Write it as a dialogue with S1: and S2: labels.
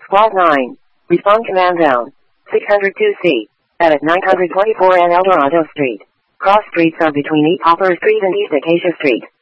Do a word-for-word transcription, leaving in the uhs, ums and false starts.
S1: Squad nine. Respond command down. six hundred two C. Edit nine hundred twenty-four and Eldorado Street. Cross streets are between East Hopper Street and East Acacia Street.